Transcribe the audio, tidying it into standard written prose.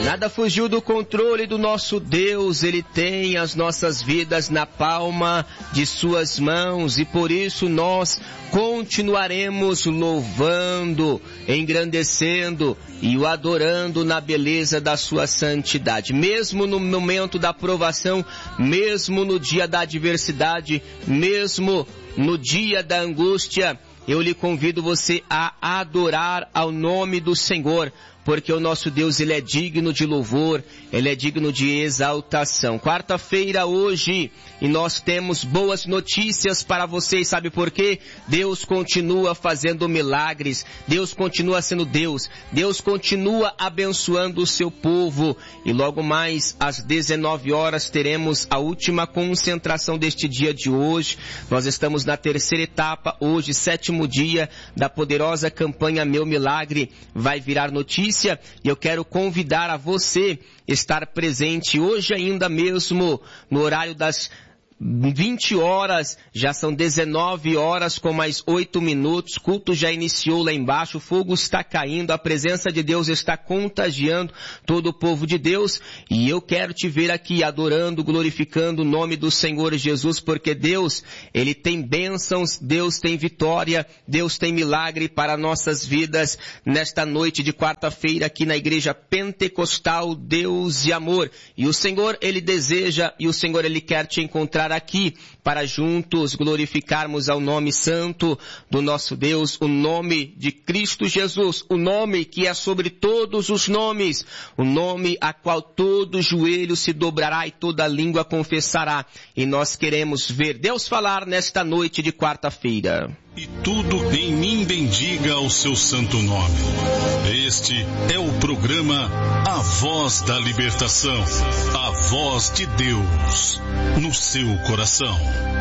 Nada fugiu do controle do nosso Deus, Ele tem as nossas vidas na palma de suas mãos e por isso nós continuaremos louvando, engrandecendo e o adorando na beleza da sua santidade. Mesmo no momento da provação, mesmo no dia da adversidade, mesmo no dia da angústia, eu lhe convido você a adorar ao nome do Senhor, porque o nosso Deus, Ele é digno de louvor, Ele é digno de exaltação. Quarta-feira hoje, e nós temos boas notícias para vocês, sabe por quê? Deus continua fazendo milagres, Deus continua sendo Deus, Deus continua abençoando o seu povo, e logo mais às 19 horas teremos a última concentração deste dia de hoje. Nós estamos na terceira etapa, hoje, 7º dia da poderosa campanha Meu Milagre vai virar notícia. E eu quero convidar a você estar presente hoje ainda mesmo no horário das 20 horas, já são 19 horas com mais 8 minutos, o culto já iniciou lá embaixo, o fogo está caindo, a presença de Deus está contagiando todo o povo de Deus e eu quero te ver aqui adorando, glorificando o nome do Senhor Jesus, porque Deus, Ele tem bênçãos, Deus tem vitória, Deus tem milagre para nossas vidas nesta noite de quarta-feira aqui na Igreja Pentecostal Deus e Amor. E o Senhor, Ele deseja e o Senhor, Ele quer te encontrar aqui para juntos glorificarmos ao nome santo do nosso Deus, o nome de Cristo Jesus, o nome que é sobre todos os nomes, o nome a qual todo joelho se dobrará e toda língua confessará. E nós queremos ver Deus falar nesta noite de quarta-feira. E tudo em mim bendiga o seu santo nome. Este é o programa A Voz da Libertação, a voz de Deus no seu coração.